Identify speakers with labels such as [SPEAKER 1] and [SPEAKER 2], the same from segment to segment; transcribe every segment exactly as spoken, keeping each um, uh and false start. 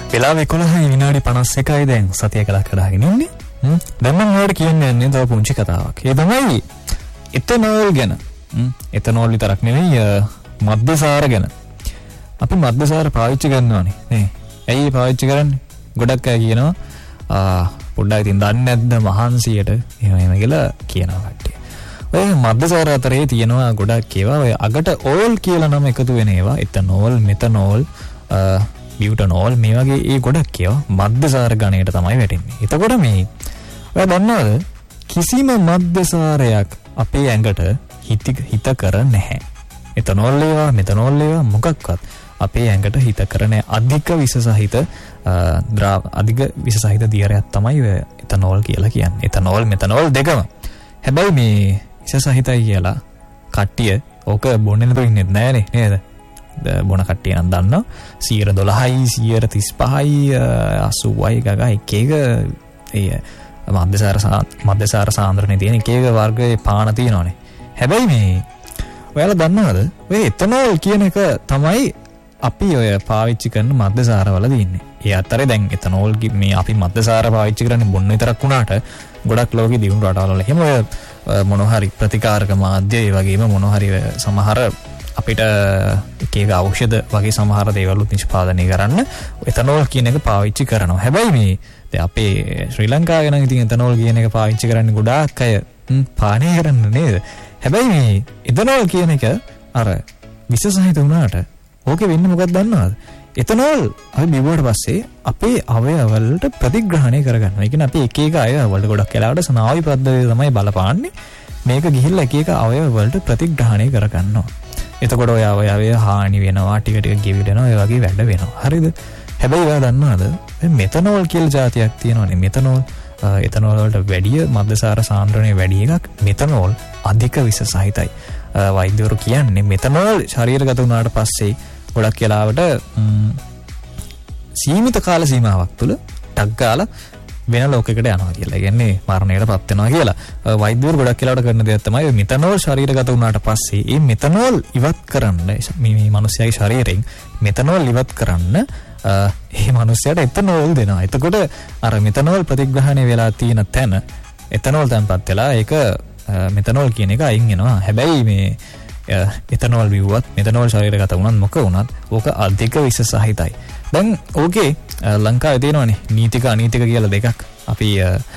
[SPEAKER 1] වෙලාව එකොළහයි විනාඩි පනස් එකයි දැන් සතිය කළා කඩාගෙන ඉන්නේ. හ්ම්. දැන් මම ඔයාලට කියන්නේ යන්නේ තව පුංචි කතාවක්. ඒ තමයි එතනෝල් ගැන. හ්ම්. එතනෝල් විතරක් නෙවෙයි මද්දසාර ගැන. අපි මද්දසාර පාවිච්චි කරනවානේ නේ. ඇයි පාවිච්චි කරන්නේ? ගොඩක් අය කියනවා ආ පොඩ්ඩක් ඉතින් දන්නේ නැද්ද මහන්සියට එහෙම එහෙම කියලා කියනවා කට්ටිය. ඔය මද්දසාර අතරේ තියෙනවා ගොඩක් ඒවා ඔය අගට ඕල් කියලා නම එකතු වෙන ඒවා. එතනෝල්, මෙතනෝල්, බියුටනෝල් මේ වගේ ඒ ගොඩක් ඒවා මද්දසාර ගණයට තමයි වැටෙන්නේ. එතකොට මේ ඔය දන්නවද කිසිම මද්දසාරයක් අපේ ඇඟට හිත හිත කර නැහැ. එතනෝල් ඒවා, මෙතනෝල් ඒවා මොකක්වත් අපේ ඇඟට හිත කරන්නේ අධික විස සහිත ද්‍රව අධික විස සහිත දියරයක් තමයි එතනෝල් කියලා කියන්නේ. එතනෝල් මෙතනෝල් දෙකම. හැබැයි මේ විස සහිතයි කියලා කට්ටිය ඕක බොන්නේ නැතුව ඉන්නේ නැහනේ නේද? බොන කට්ටිය නම් දන්නවා සියයට දොළහයි සියයට තිස් පහයි අසූවයි ගගා එක එක ඒ මද්දසාර මද්දසාර සාන්ද්‍රණයේ තියෙන එක එක වර්ගයේ පාන තියෙනවානේ. හැබැයි මේ ඔයාලා දන්නවද ඔය එතනෝල් කියන එක තමයි අපි ඔය පාවිච්චි කරන මද්දසාරවල දින්නේ. ඒ අතරේ දැන් එතනෝල් මේ අපි මද්දසාර පාවිච්චි කරන්නේ බොන්න විතරක් වුණාට ගොඩක් ලෝකෙ දියුණු රටවල එහෙම ඔය මොනවා හරි ප්‍රතිකාරක මාධ්‍ය ඒ වගේම මොනවා හරි සමහර අපිට එක එක ඖෂධ වගේ සමහර දේවල් නිෂ්පාදනය කරන්න එතනෝල් කියන එක පාවිච්චි කරනවා. හැබැයි මේ දැන් අපේ ශ්‍රී ලංකාවේ නම් ඉතින් එතනෝල් කියන එක පාවිච්චි කරන්නේ ගොඩාක් අය පානය කරන්න නේද? හැබැයි මේ එතනෝල් කියන එක අර විස සහිත වුණාට ඕකේ වෙන්නේ මොකක්ද දන්නවද? එතනෝල් අපි බිව්වට පස්සේ අපේ අවයවවලට ප්‍රතිග්‍රහණය කරගන්නවා. ඒ කියන්නේ අපි එක එක අවයවවලට ගොඩක් වෙලාවට ස්නායු පද්ධතිය තමයි බලපාන්නේ. මේක ගිහිල්ලා එක එක අවයවවලට ප්‍රතිග්‍රහණය කරගන්නවා. එතකොට ඔය අවයවය හානි වෙනවා, ටික ටික ගෙවිඩනවා, ඒ වගේ වැඩ වෙනවා. හරිද? හැබැයි ඔයා දන්නවද මෙතනෝල් කියලා જાතියක් තියෙනවානේ. මෙතනෝල් එතනෝල් වලට වැඩිය මද්දසාර සාන්ද්‍රණය වැඩි එකක් මෙතනෝල් අධික විස සහිතයි. වෛද්‍යවරු කියන්නේ මෙතනෝල් ශරීරගත වුණාට පස්සේ ගොඩක් වෙලාවට සීමිත කාල සීමාවක් තුළ ටක් ගාලා වෙන ලෝකයකට යනවා කියලා. ඒ කියන්නේ මරණයටපත් වෙනවා කියලා. වෛද්‍යවරු ගොඩක් වෙලාවට කරන දේ තමයි මෙතනෝල් ශරීරගත වුණාට පස්සේ මේ මෙතනෝල් ඉවත් කරන්න මේ මිනිස්යාගේ ශරීරයෙන් මෙතනෝල් ඉවත් කරන්න මේ මිනිස්යාට එතනෝල් දෙනවා. එතකොට අර මෙතනෝල් ප්‍රතිග්‍රහණය වෙලා තියෙන තැන එතනෝල් තැන්පත් වෙලා ඒක මෙතනෝල් කියන එක අයින් වෙනවා. හැබැයි මේ එතනෝල් විව්වත් මෙතනෝල් ශරීරගත වුණත් මොක වුණත් ඕක අධික විස සහිතයි. දැන් ඕකේ ලංකාවේ තියෙනවානේ නීතික අනීතික කියලා දෙකක්. අපි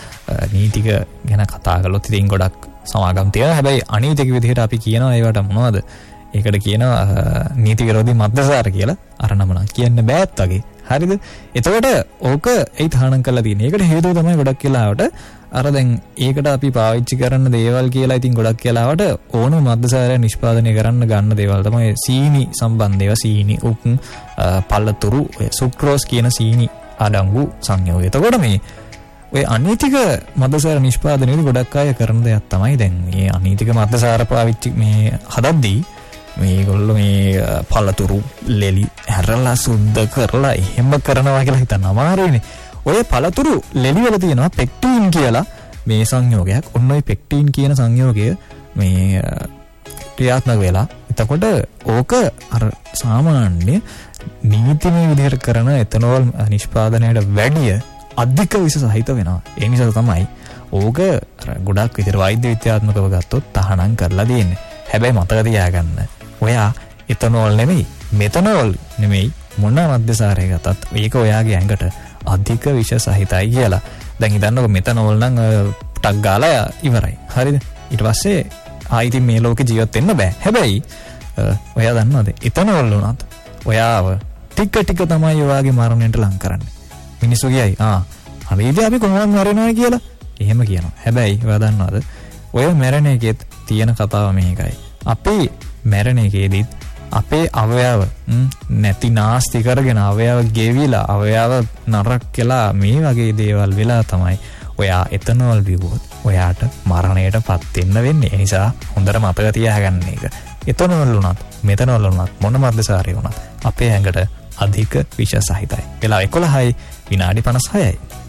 [SPEAKER 1] නීතික ගැන කතා කළොත් ඉතින් ගොඩක් සමාගම් තියෙනවා. හැබැයි අනීතික විදිහට අපි කියනවා ඒවට මොනවද? ඒකට කියනවා නීති විරෝධී මද්දසාර කියලා. අර නම නම් කියන්න බෑත් වගේ. හරිද? එතකොට ඕක ඒ තහනම් කරලා තියෙන්නේ. ඒකට හේතුව තමයි ගොඩක් වෙලාවට අර දැන් ඒකට අපි පාවිච්චි කරන දේවල් කියලා ඉතින් ගොඩක් වෙලාවට ඕන මද්දසාරය නිෂ්පාදනය කරන්න ගන්න දේවල් තමයි සීනි සම්බන්ධ ඒවා. සීනි, උක්, පළතුරු, සුක්‍රෝස් කියන සීනි අඩංගු සංයෝගය. එතකොට මේ ඔය අනීතික මද්දසාර නිෂ්පාදනයේදී ගොඩක් අය කරන දෙයක් තමයි දැන් මේ අනීතික මද්දසාර පාවිච්චි මේ හදද්දී මේගොල්ලෝ මේ පළතුරු ලෙලි හැරලා සුද්ධ කරලා එහෙම කරනවා කියලා හිතන්න අමාරුයිනේ. ඔය පළතුරු ලෙලි වල තියෙනවා පෙක්ටින් කියලා මේ සංයෝගයක්. ඔන්න ඔය පෙක්ටින් කියන සංයෝගය මේ ක්‍රියාත්මක වෙලා එතකොට ඕක අර සාමාන්‍ය නීතිමය විදිහට කරන එතනෝල් නිෂ්පාදනයට වැඩිය අධික විස සහිත වෙනවා. ඒ නිසා තමයි ඕක ගොඩක් විතර වෛද්‍ය විද්‍යාත්මකව ගත්තොත් තහනම් කරලා දෙන්නේ. හැබැයි මතක තියාගන්න ඔයා එතනෝල් නෙමෙයි මෙතනෝල් නෙමෙයි මොන මද්දසාරය ගත්තත් ඒක ඔයාගේ ඇඟට අධික විෂ සහිතයි කියලා. දැන් හිතන්නකො මෙතනෝල් නම් ටක් ගාලා ඉවරයි. හරිද? ඊට පස්සේ ආයිති මේ ලෝකේ ජීවත් වෙන්න බෑ. හැබැයි ඔයා දන්නවද එතනෝල් උනත් ඔයාව ටික ටික තමයි ඔයාගේ මරණයට ලං කරන්නේ. මිනිස්සු කියයි ආ හරිද අපි කොහොමද මරණය කියලා. එහෙම කියනවා. හැබැයි ඔයා දන්නවද ඔය මැරෙන එකෙත් තියෙන කතාව මේකයි. අපි මැරෙන එකේදීත් අපේ අවයව නැති නාස්ති කරගෙන අවයව ගෙවිලා අවයව නරක කියලා මේ වගේ දේවල් වෙලා තමයි ඔයා එතනෝල් බිව්වොත් ඔයාට මරණයටපත් වෙන්න වෙන්නේ. ඒ නිසා හොඳට මතක තියාගන්න එක. එතනෝල් උනත් මෙතනෝල් උනත් මොන මද්දසාරය උනත් අපේ ඇඟට අධික විෂ සහිතයි. වෙලාව එකොළහයි විනාඩි පනස් හයයි.